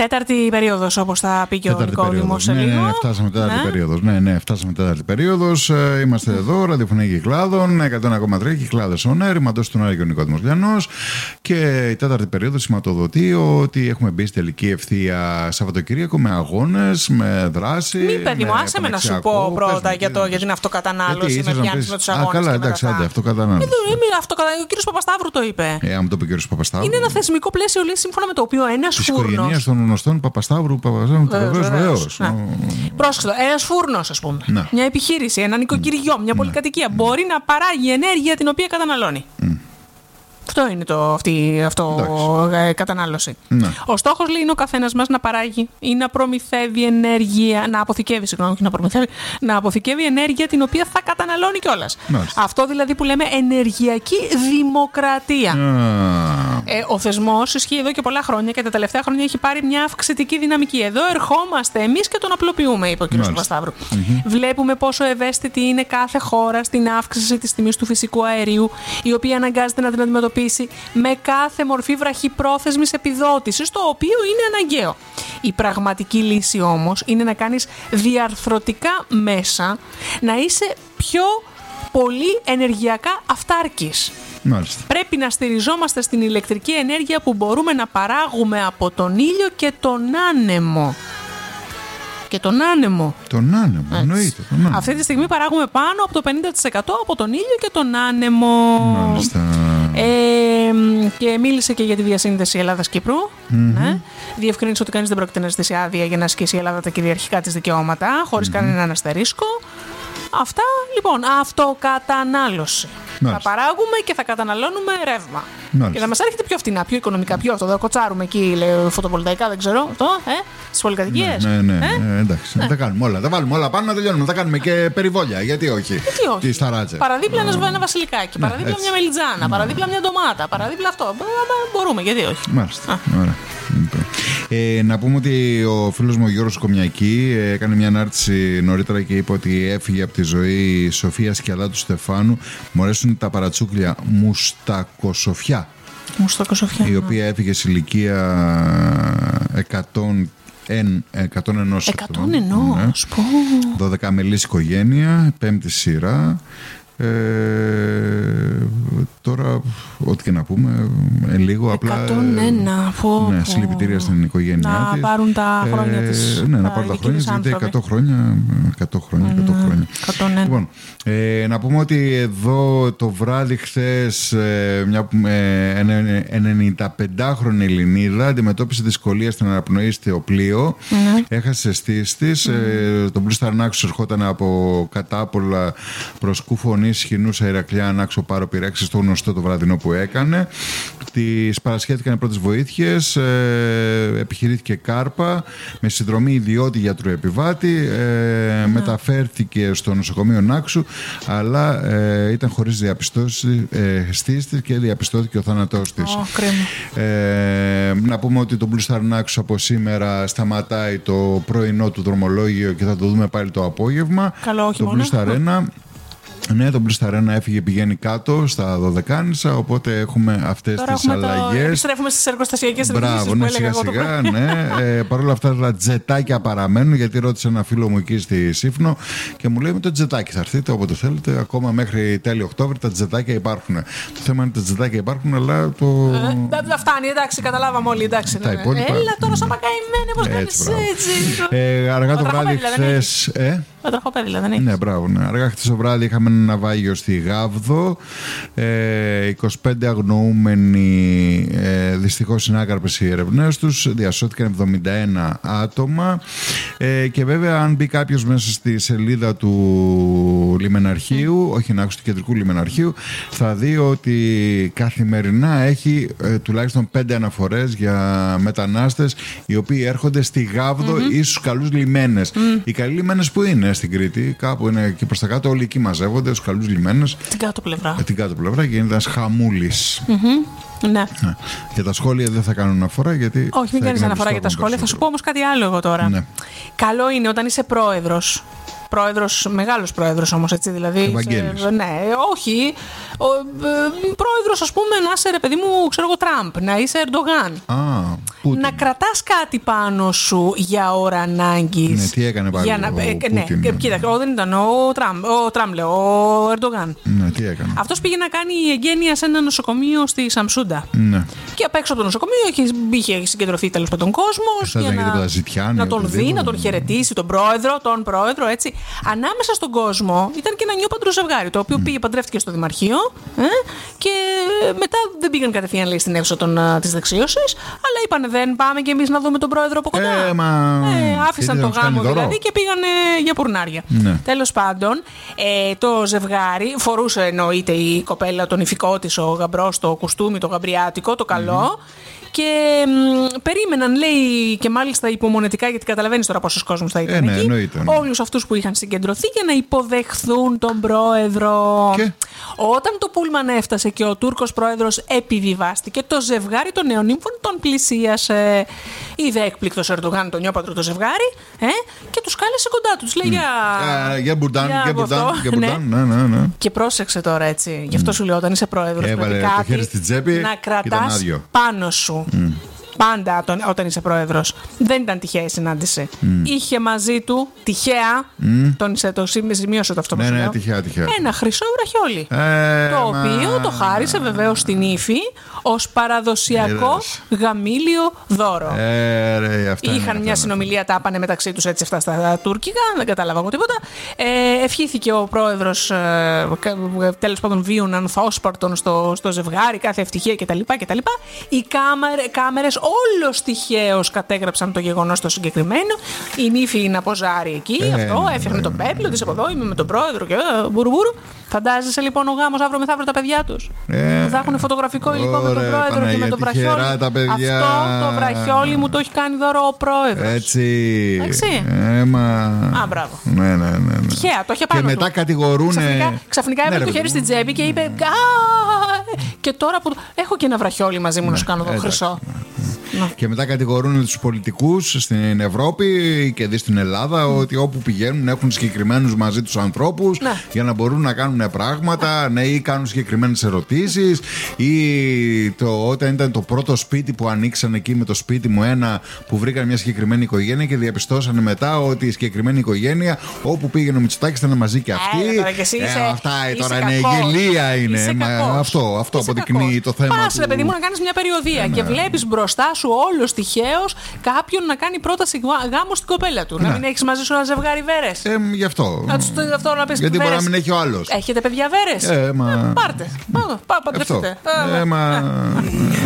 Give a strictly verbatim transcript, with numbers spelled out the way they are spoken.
Τέταρτη περίοδος, όπως θα πει και ο Νικόδημος σε ναι, λίγο. Ναι, φτάσαμε τέταρτη ναι. περίοδος. Ναι, ναι, φτάσαμε τέταρτη περίοδος. Είμαστε εδώ, ραδιοφωνία Κυκλάδων, εκατό ένα κόμμα τρία Κυκλάδες on air, Μαντός του Νάρη και ο Νικόδημος Λιανός. Και η τέταρτη περίοδος σηματοδοτεί ότι έχουμε μπει στη τελική ευθεία Σαββατοκύριακο με αγώνες, με δράση. Μη παιδί μου, άσε με να σου πω πρώτα για, το, για την αυτοκατανάλωση. Γιατί, με πιάνεις με τους αγώνες. Α, καλά, εντάξει, άντε, αυτοκατανάλωση. Ο κύριος Παπασταύρου το είπε. Ε, άμα το είπε ο κύριος Παπασταύρου. Είναι ένα θεσμικό πλαίσιο, λέει, σύμφωνα με το οποίο ένας της φούρνος. Της οικογένειας των γνωστών Παπασταύρου, Παπασταύρου, βεβαίως. Πρόσεξε, ένας φούρνος, ας πούμε. Να. Μια επιχείρηση, ένα νοικοκυριό, μια πολυκατοικία mm. μπορεί να παράγει ενέργεια την οποία καταναλώνει. Mm. Αυτό είναι το, αυτή αυτό ε, κατανάλωση. Ναι. Ο στόχος, λέει, είναι ο καθένας μας να παράγει ή να προμηθεύει ενέργεια, να αποθηκεύει, συγγνώμη, όχι να προμηθεύει, να αποθηκεύει ενέργεια την οποία θα καταναλώνει κιόλας. Αυτό δηλαδή που λέμε ενεργειακή δημοκρατία. Mm. Ε, ο θεσμός ισχύει εδώ και πολλά χρόνια και τα τελευταία χρόνια έχει πάρει μια αυξητική δυναμική. Εδώ ερχόμαστε εμείς και τον απλοποιούμε, είπε ο κ. Παπασταύρου. Mm-hmm. Βλέπουμε πόσο ευαίσθητη είναι κάθε χώρα στην αύξηση της τιμής του φυσικού αερίου, η οποία αναγκάζεται να την αντιμετωπίσει με κάθε μορφή βραχυπρόθεσμης επιδότησης, το οποίο είναι αναγκαίο. Η πραγματική λύση όμως είναι να κάνεις διαρθρωτικά μέσα, να είσαι πιο πολύ ενεργειακά αυτάρκης. Μάλιστα. Πρέπει να στηριζόμαστε στην ηλεκτρική ενέργεια που μπορούμε να παράγουμε από τον ήλιο και τον άνεμο. Και τον άνεμο. Τον άνεμο, εννοείται. Τον άνεμο. Αυτή τη στιγμή παράγουμε πάνω από το πενήντα τοις εκατό από τον ήλιο και τον άνεμο. Μάλιστα. Ε, και μίλησε και για τη διασύνδεση Ελλάδας-Κύπρου. Mm-hmm. Ναι. Διευκρίνησε ότι κανείς δεν πρόκειται να ζητήσει άδεια για να ασκήσει η Ελλάδα τα κυριαρχικά της δικαιώματα, χωρίς mm-hmm. κανέναν αστερίσκο. Αυτά, λοιπόν, αυτοκατανάλωση. Μάλιστα. Θα παράγουμε και θα καταναλώνουμε ρεύμα. Μάλιστα. Και θα μας έρχεται πιο φτηνά, πιο οικονομικά, πιο αυτό. Θα κοτσάρουμε εκεί, λέει, φωτοβολταϊκά, δεν ξέρω. Αυτό, ε, στις πολυκατοικίες. Ναι, ναι, ναι, ε? ναι εντάξει. Ναι. Τα κάνουμε όλα. Τα βάλουμε όλα πάνω να τελειώνουμε. Θα κάνουμε και περιβόλια. Γιατί όχι. Γιατί όχι. Τι σταράτσε. Παραδίπλα ένα, ένα βασιλικάκι. Ναι, παραδίπλα έτσι. Μια μελιτζάνα. Ναι. Παραδίπλα μια ντομάτα. Παραδίπλα αυτό. Μπορούμε, γιατί όχι. Μάλιστα. Ωραία. Ε, να πούμε ότι ο φίλος μου ο Γιώργος Κομιακή έκανε μια ανάρτηση νωρίτερα και είπε ότι έφυγε από τη ζωή η Σοφία Σκιαλά του Στεφάνου. Μου αρέσουν τα παρατσούκλια Μουστακοσοφιά. Μουστακοσοφιά. Η οποία έφυγε σε ηλικία εκατό ένα. εκατόν ένα. Ναι. δώδεκα μελής οικογένεια, πέμπτη σειρά. Ε, τώρα, ό,τι και να πούμε, ε, λίγο απλά. εκατόν ένα. Πω, ναι, συλληπιτήρια στην οικογένειά να της. πάρουν τα χρόνια ε, της. Ναι, να πάρουν τα χρόνια της, γιατί εκατό χρόνια. εκατό χρόνια, εκατό χρόνια. εκατόν ένα. Λοιπόν, ε, να πούμε ότι εδώ το βράδυ χθες ε, μια ε, ενενηνταπεντάχρονη Ελληνίδα αντιμετώπισε δυσκολία στην αναπνοή στο πλοίο. Mm-hmm. Έχασε αισθήσεις της. Mm-hmm. Ε, το Blue Star Naxos ερχόταν από Κατάπολα προς Κούφωνη. Σχοινούσα Ηρακλιά Ανάξο Πάρο Πυρέξης, το γνωστό το βραδινό που έκανε. Της παρασχέθηκαν οι πρώτες βοήθειες, ε, επιχειρήθηκε κάρπα με συνδρομή ιδιώτη γιατρού επιβάτη, ε, mm. μεταφέρθηκε στο νοσοκομείο Νάξου, αλλά ε, ήταν χωρίς διαπιστώσει ε, στήσεις και διαπιστώθηκε ο θάνατός της. Oh, ε, να πούμε ότι το Blue Star Naxos από σήμερα σταματάει το πρωινό του δρομολόγιο και θα το δούμε πάλι το απόγευμα. Καλό, όχι το μόνο. Blue Star Arena. Ναι, το Blue Star Arena έφυγε, πηγαίνει κάτω στα Δωδεκάνησα, οπότε έχουμε αυτές τώρα τις έχουμε αλλαγές. Το... Επιστρέφουμε στις εργοστασιακές ρυθμίσεις. Μπράβο, ναι, σιγά σιγά, ναι. ε, Παρ' όλα αυτά τα τζετάκια παραμένουν, γιατί ρώτησε ένα φίλο μου εκεί στη Σύφνο και μου λέει: με το τζετάκι θα έρθετε όποτε θέλετε. Ακόμα μέχρι τέλειο Οκτώβρη τα τζετάκια υπάρχουν. Το θέμα είναι ότι τα τζετάκια υπάρχουν, αλλά το. Δεν ε, φτάνει, εντάξει, καταλάβαμε όλοι. Εντάξει, ναι, ναι. Υπόλοιπα... Έλα τώρα, σαν πακαημένοι, πώς κάνεις έτσι. Ε, αργά το βράδυ χθες. Πατραχοπέδι, δηλαδή, δεν έχει. Ναι, μπράβο. Ναι. Αργά χθες το βράδυ είχαμε ένα ναυάγιο στη Γάβδο. Ε, είκοσι πέντε αγνοούμενοι ε, δυστυχώς συνάκαρπες οι ερευνές τους. Διασώθηκαν εβδομήντα ένα άτομα. Ε, και βέβαια, αν μπει κάποιος μέσα στη σελίδα του λιμεναρχείου, mm. όχι να άκουσει του κεντρικού λιμεναρχείου, θα δει ότι καθημερινά έχει ε, τουλάχιστον πέντε αναφορές για μετανάστες οι οποίοι έρχονται στη Γάβδο mm-hmm. ή στους καλούς λιμένες. Mm. Οι καλοί λιμένες που είναι στην Κρήτη, κάπου είναι εκεί προς τα κάτω, όλοι εκεί μαζεύονται στους καλούς λιμένες. Την κάτω πλευρά. Ε, την κάτω πλευρά και είναι ένας χαμούλης. Mm-hmm. Ναι. Για τα σχόλια δεν θα κάνω αναφορά γιατί. Όχι, μην κάνεις αναφορά για τα σχόλια. Θα σου πω όμως κάτι άλλο εγώ τώρα. Ναι. Καλό είναι όταν είσαι πρόεδρος. Πρόεδρος, μεγάλος πρόεδρος όμως, έτσι, δηλαδή. Σε, ναι, όχι. Ο, ε, πρόεδρος, ας πούμε, να είσαι, ρε παιδί μου, ξέρω εγώ, Τραμπ, να είσαι Ερντογάν. Α, να κρατάς κάτι πάνω σου για ώρα ανάγκης. Ναι, τι έκανε πάλι. Για να, ο ε, Πούτιν, ναι, ναι. κοίτα, ο, δεν ήταν ο Τραμπ, ο Τραμπ, λέω, ο Ερντογάν. Ναι, τι έκανε. Αυτός πήγε να κάνει εγγένεια σε ένα νοσοκομείο στη Σαμσούντα. Ναι. Και απ' έξω από το νοσοκομείο είχε, είχε συγκεντρωθεί τέλος πάντων κόσμος. Για να, ζητιάνε, να τον δει, να τον χαιρετήσει, τον πρόεδρο, τον πρόεδρο, έτσι. Ανάμεσα στον κόσμο ήταν και ένα νιόπαντρο ζευγάρι, το οποίο mm. πήγε, παντρεύτηκε στο Δημαρχείο ε, και μετά δεν πήγαν κατευθείαν, λέει, στην έξω της δεξίωσης, αλλά είπανε δεν πάμε κι εμείς να δούμε τον πρόεδρο από κοντά. Ε, μα... ε, άφησαν το γάμο δηλαδή και πήγανε για πουρνάρια. Ναι. Τέλος πάντων, ε, το ζευγάρι φορούσε, εννοείται, η κοπέλα, τον ηφικό της, ο γαμπρός, το κουστούμι, το γαμπριάτικο, το καλό. Mm-hmm. Και μ, περίμεναν, λέει, και μάλιστα υπομονετικά, γιατί καταλαβαίνεις τώρα πόσος κόσμος θα ήταν ε, ναι, εκεί. εννοείται, ναι. Όλους αυτούς που είχαν συγκεντρωθεί για να υποδεχθούν τον πρόεδρο. Και? Όταν το πούλμαν έφτασε και ο Τούρκος πρόεδρος επιβιβάστηκε, το ζευγάρι των νεονύμφων τον πλησίασε. Είδε έκπληκτος Ερντογάν, τον νιόπατρο το ζευγάρι, ε, και τους κάλεσε κοντά του. Λέει για. Uh, για μπουρντάν, για, για μπουρντάν. Για μπουρντάν. Ναι. Ναι, ναι, ναι. Και πρόσεξε τώρα, έτσι. Γι' αυτό σου λέω, όταν είσαι πρόεδρος, έβαλε το χέρι στην τσέπη, να κρατάς πάνω σου. Mm. Πάντα όταν είσαι πρόεδρος. Δεν ήταν τυχαία η συνάντηση. Mm. Είχε μαζί του τυχαία. Mm. Τον, το σημείωσε το αυτό που ναι, σου ναι, λέω. τυχαία, τυχαία. Ένα χρυσό βραχιόλι. Ε, το μα... οποίο το χάρισε βεβαίως στην ύφη ως παραδοσιακό ε, γαμήλιο δώρο. Ε, ρε, αυτά είχαν είναι, μια αυτά συνομιλία, τα πάνε μεταξύ τους έτσι αυτά στα τουρκικά. Δεν κατάλαβα εγώ τίποτα. Ε, ευχήθηκε ο πρόεδρος, ε, τέλος πάντων, βίουν ανθόσπαρτον στο, στο ζευγάρι, κάθε ευτυχία κτλ. κτλ. Οι κάμερες όλος τυχαίως κατέγραψαν το γεγονός το συγκεκριμένο. Η νύφη να ποζάρει εκεί, ε, αυτό, έφτιαχνε ε, το πέπλο της από εδώ, είμαι με τον πρόεδρο και ε, μπουρουμπουρου. Φαντάζεσαι λοιπόν ο γάμος αύριο μεθαύριο τα παιδιά τους. Ε, θα έχουν φωτογραφικό υλικό με τον πρόεδρο Παναγία, και με τον βραχιόλι. Αυτό το βραχιόλι μου το έχει κάνει δώρο ο πρόεδρος. Έτσι. Έτσι. Ε, μα... Α, μπράβο. Ναι, ναι, ναι, ναι. Τυχαία, το είχε πάνω. Και μετά του. κατηγορούν. Ξαφνικά, ξαφνικά έβαλε ναι, το χέρι στην τσέπη και είπε. Και τώρα που. Έχω και ένα βραχιόλι μαζί μου, ναι, να σου κάνω το χρυσό. Ναι. Και μετά κατηγορούν τους πολιτικούς στην Ευρώπη και δει στην Ελλάδα mm. ότι όπου πηγαίνουν έχουν συγκεκριμένους μαζί τους ανθρώπους, ναι, για να μπορούν να κάνουν πράγματα, ναι, ή κάνουν συγκεκριμένες ερωτήσεις, ή το, όταν ήταν το πρώτο σπίτι που ανοίξαν εκεί με το σπίτι μου ένα που βρήκαν μια συγκεκριμένη οικογένεια και διαπιστώσανε μετά ότι η συγκεκριμένη οικογένεια όπου πήγαινε ο Μητσοτάκης ήταν μαζί και αυτή. Ε, τώρα και εσύ είσαι, ε, αυτά είσαι τώρα κακός. Είναι γελία είναι. Μα, αυτό αυτό αποδεικνύει το θέμα. Πας, ρε παιδί μου, να κάνεις μια περιοδία, ναι, και βλέπεις μπροστά σου όλος τυχαίως κάποιον να κάνει πρόταση γάμου στην κοπέλα του. Ναι. Να μην έχεις μαζί σου ένα ζευγάρι βέρες. Ε, γι' αυτό. Να τους, αυτό να πεις, γιατί βέρες. μπορεί να μην έχει ο άλλος. Έχετε παιδιά βέρες. Ε, μα... ε, πάρτε. Πάτε, παντρευτείτε. Ε, μα...